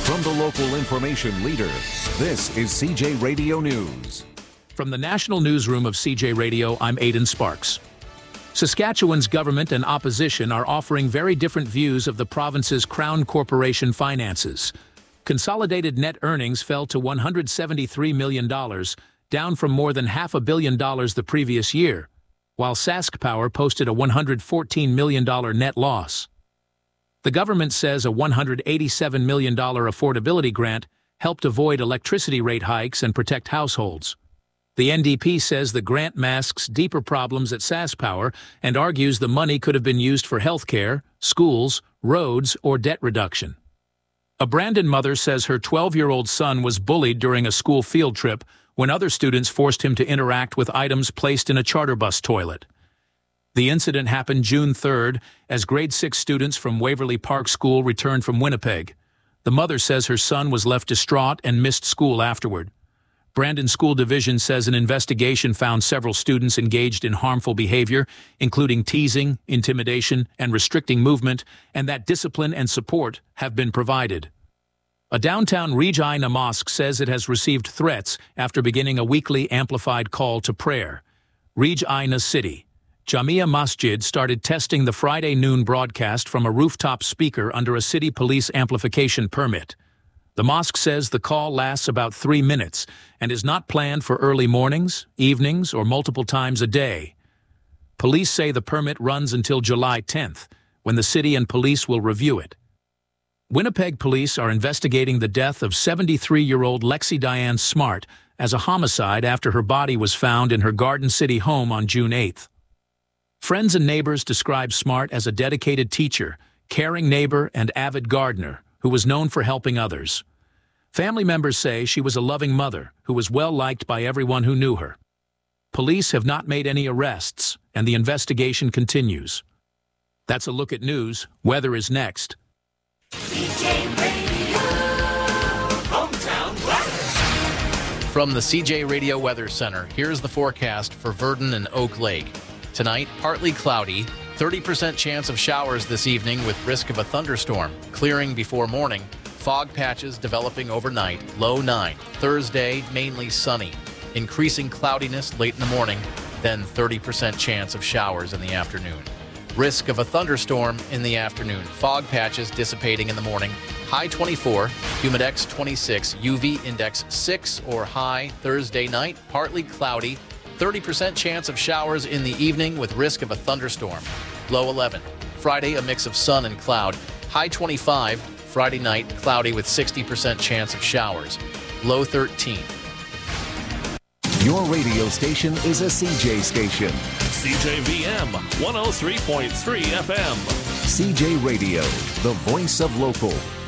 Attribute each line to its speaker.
Speaker 1: From the local information leader, this is CJ Radio News.
Speaker 2: From the National Newsroom of CJ Radio, I'm Aidan Sparks. Saskatchewan's government and opposition are offering very different views of the province's Crown Corporation finances. Consolidated net earnings fell to $173 million, down from more than $500 million the previous year, while SaskPower posted a $114 million net loss. The government says a $187 million affordability grant helped avoid electricity rate hikes and protect households. The NDP says the grant masks deeper problems at SaskPower and argues the money could have been used for health care, schools, roads, or debt reduction. A Brandon mother says her 12-year-old son was bullied during a school field trip when other students forced him to interact with items placed in a charter bus toilet. The incident happened June 3rd as grade 6 students from Waverly Park School returned from Winnipeg. The mother says her son was left distraught and missed school afterward. Brandon School Division says an investigation found several students engaged in harmful behavior, including teasing, intimidation, and restricting movement, and that discipline and support have been provided. A downtown Regina mosque says it has received threats after beginning a weekly amplified call to prayer. Regina City. Jamia Masjid started testing the Friday noon broadcast from a rooftop speaker under a city police amplification permit. The mosque says the call lasts about 3 minutes and is not planned for early mornings, evenings, or multiple times a day. Police say the permit runs until July 10th, when the city and police will review it. Winnipeg police are investigating the death of 73-year-old Lexi Diane Smart as a homicide after her body was found in her Garden City home on June 8th. Friends and neighbors describe Smart as a dedicated teacher, caring neighbor, and avid gardener who was known for helping others. Family members say she was a loving mother who was well-liked by everyone who knew her. Police have not made any arrests, and the investigation continues. That's a look at news. Weather is next.
Speaker 3: CJ Radio, hometown weather.
Speaker 4: From the CJ Radio Weather Center, here's the forecast for Virden and Oak Lake. Tonight, partly cloudy, 30% chance of showers this evening with risk of a thunderstorm. Clearing before morning, fog patches developing overnight, low 9. Thursday, mainly sunny. Increasing cloudiness late in the morning, then 30% chance of showers in the afternoon. Risk of a thunderstorm in the afternoon. Fog patches dissipating in the morning. High 24, humidex 26, UV index 6 or high Thursday night, partly cloudy. 30% chance of showers in the evening with risk of a thunderstorm. Low 11. Friday, a mix of sun and cloud. High 25. Friday night, cloudy with 60% chance of showers. Low 13.
Speaker 1: Your radio station is a CJ station.
Speaker 5: CJVM 103.3 FM.
Speaker 1: CJ Radio, the voice of local.